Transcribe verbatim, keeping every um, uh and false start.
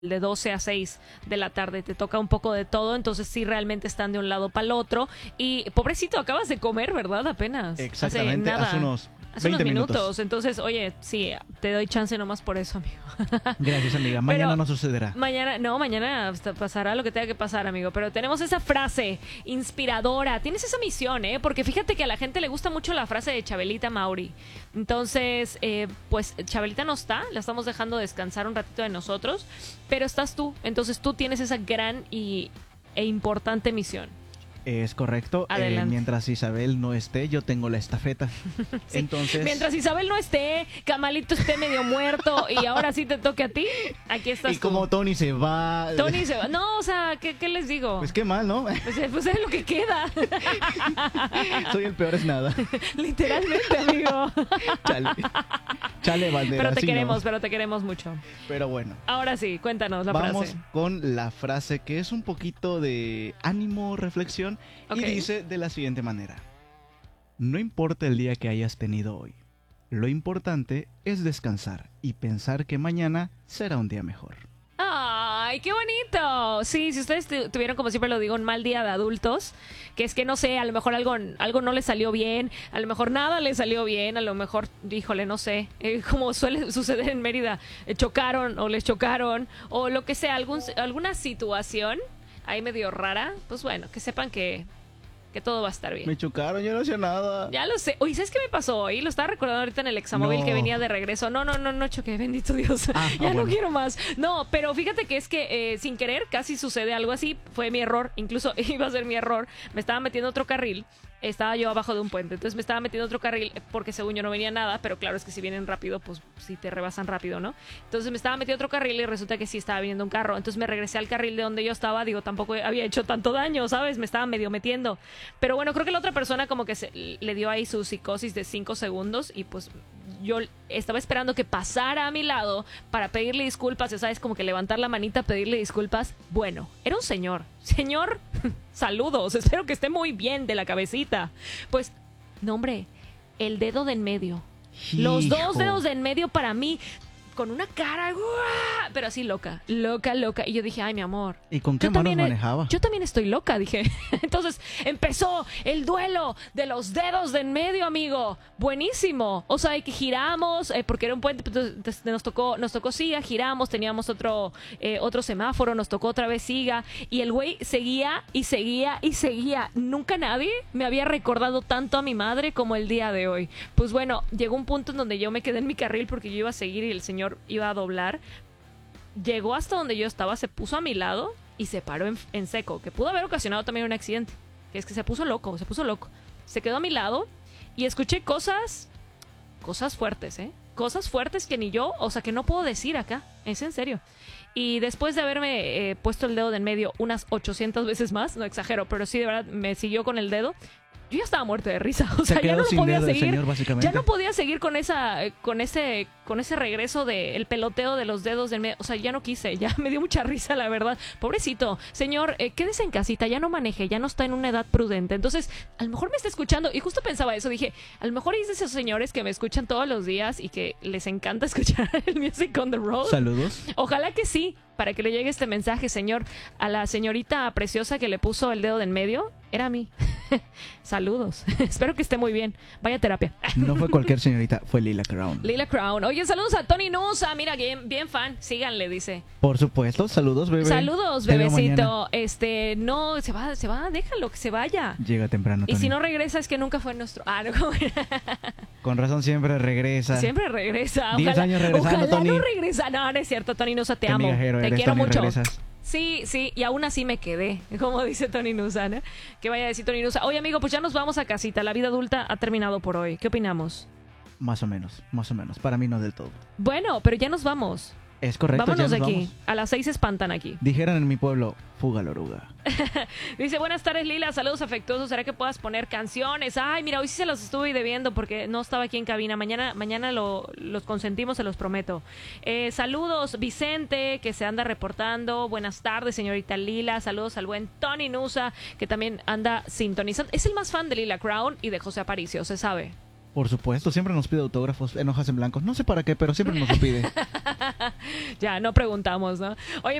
de doce a seis de la tarde, te toca un poco de todo, entonces sí realmente están de un lado para el otro. Y pobrecito, acabas de comer, ¿verdad? Apenas. Exactamente, hace, nada, hace unos hace unos veinte minutos. minutos. Entonces, oye, sí, te doy chance nomás por eso, amigo. Gracias, amiga. Mañana Pero no sucederá. Mañana, no, mañana pasará lo que tenga que pasar, amigo. Pero tenemos esa frase inspiradora. Tienes esa misión, ¿eh? Porque fíjate que a la gente le gusta mucho la frase de Chabelita Mauri. Entonces, eh, pues Chabelita no está, la estamos dejando descansar un ratito de nosotros, pero estás tú. Entonces tú tienes esa gran y, e importante misión. Es correcto. Adelante. Eh, mientras Isabel no esté, yo tengo la estafeta. Sí. Entonces, Mientras Isabel no esté, Camalito esté medio muerto y ahora sí te toque a ti, aquí estás y tú. como Tony se va. Tony se va. No, o sea, ¿qué, qué les digo? Pues qué mal, ¿no? Pues, pues es lo que queda. Soy el peor es nada. Literalmente, amigo. Chale. Chale, Bandera. Pero te así queremos, no. pero te queremos mucho. Pero bueno. Ahora sí, cuéntanos la Vamos frase. con la frase que es un poquito de ánimo, reflexión. Ok. Y dice de la siguiente manera. No importa el día que hayas tenido hoy. Lo importante es descansar y pensar que mañana será un día mejor. ¡Ay, qué bonito! Sí, si ustedes tu- tuvieron, como siempre lo digo, un mal día de adultos, que es que no sé, a lo mejor algo, algo no les salió bien, a lo mejor nada les salió bien, a lo mejor, híjole, no sé, eh, como suele suceder en Mérida, eh, chocaron o les chocaron, o lo que sea, algún, alguna situación ahí medio rara, pues bueno, que sepan que, que todo va a estar bien. Me chocaron, yo no hacía nada. Ya lo sé. Oye, ¿sabes qué me pasó hoy? Lo estaba recordando ahorita en el examóvil No. que venía de regreso. No, no, no, no choqué, bendito Dios. Ah, ya ah, no bueno. quiero más. No, pero fíjate que es que eh, sin querer casi sucede algo así. Fue mi error. Incluso iba a ser mi error. Me estaba metiendo otro carril. Estaba yo abajo de un puente. Entonces me estaba metiendo otro carril porque según yo no venía nada. Pero claro, es que si vienen rápido, pues sí te rebasan rápido, ¿no? Entonces me estaba metiendo otro carril y resulta que sí estaba viniendo un carro. Entonces me regresé al carril de donde yo estaba. Digo, tampoco había hecho tanto daño, ¿sabes? Me estaba medio metiendo. Pero bueno, creo que la otra persona como que se, le dio ahí su psicosis de cinco segundos y pues yo estaba esperando que pasara a mi lado para pedirle disculpas, ya sabes, como que levantar la manita, pedirle disculpas. Bueno, era un señor. Señor, saludos, espero que esté muy bien de la cabecita. Pues, no hombre, el dedo de en medio. Los dos Hijo. dedos de en medio para mí, con una cara, ¡guau! Pero así loca, loca, loca. Y yo dije, ay, mi amor. ¿Y con qué Yo manos también, manejaba? yo también estoy loca, dije. Entonces empezó el duelo de los dedos de en medio, amigo. Buenísimo. O sea, que giramos, eh, porque era un puente, entonces nos tocó, nos tocó siga, giramos, teníamos otro, eh, otro semáforo, nos tocó otra vez siga. Y el güey seguía y seguía y seguía. Nunca nadie me había recordado tanto a mi madre como el día de hoy. Pues bueno, llegó un punto en donde yo me quedé en mi carril porque yo iba a seguir y el señor iba a doblar. Llegó hasta donde yo estaba, se puso a mi lado y se paró en, en seco, que pudo haber ocasionado también un accidente. Que es que se puso loco, se puso loco. Se quedó a mi lado y escuché cosas, cosas fuertes, ¿eh? Cosas fuertes que ni yo, o sea, que no puedo decir acá, es en serio. Y después de haberme eh, puesto el dedo de en medio unas ochocientas veces más, no exagero, pero sí, de verdad, me siguió con el dedo. Yo ya estaba muerta de risa, o sea, Se ya quedó no lo sin podía dedo el seguir. señor, básicamente. Ya no podía seguir con esa, eh, con ese, con ese regreso de el peloteo de los dedos del medio. O sea, ya no quise, ya me dio mucha risa, la verdad. Pobrecito, señor, eh, quédese en casita, ya no maneje, ya no está en una edad prudente. Entonces, a lo mejor me está escuchando, y justo pensaba eso, dije, a lo mejor es de esos señores que me escuchan todos los días y que les encanta escuchar el Music on the Road. Saludos. Ojalá que sí, para que le llegue este mensaje, señor, a la señorita preciosa que le puso el dedo de en medio. Era a mí. Saludos. Espero que esté muy bien. Vaya terapia. No fue cualquier señorita, fue Lila Crown. Lila Crown. Oye, saludos a Tony Nusa. Mira, bien, bien fan. Síganle, dice. Por supuesto, saludos, bebé. Saludos, Te veo bebecito. mañana. Este, no, se va, se va, déjalo que se vaya. Llega temprano, Y Tony. si no regresa es que nunca fue nuestro. Ah, no, ¿cómo era? Con razón siempre regresa. Siempre regresa. Diez Ojalá, años regresando, ojalá Tony. no regresa. No, no es cierto, Tony Nusa, te Qué amo. migajero Te eres, quiero Tony, mucho. regresas. Sí, sí, y aún así me quedé, como dice Tony Nusa, ¿no? Que vaya a decir Tony Nusa. Oye, amigo, pues ya nos vamos a casita. La vida adulta ha terminado por hoy. ¿Qué opinamos? Más o menos, más o menos. Para mí no del todo. Bueno, pero ya nos vamos. Es correcto, Vámonos ya de nos aquí. vamos. A las seis se espantan aquí. Dijeron en mi pueblo, fuga la oruga. Dice, buenas tardes, Lila. Saludos afectuosos. ¿Será que puedas poner canciones? Ay, mira, hoy sí se los estuve debiendo porque no estaba aquí en cabina. Mañana mañana lo, los consentimos, se los prometo. Eh, saludos, Vicente, que se anda reportando. Buenas tardes, señorita Lila. Saludos al buen Tony Nusa, que también anda sintonizando. Es el más fan de Lila Crown y de José Aparicio, se sabe. Por supuesto, siempre nos pide autógrafos en hojas en blanco. No sé para qué, pero siempre nos lo pide. Ya, no preguntamos, ¿no? Oye,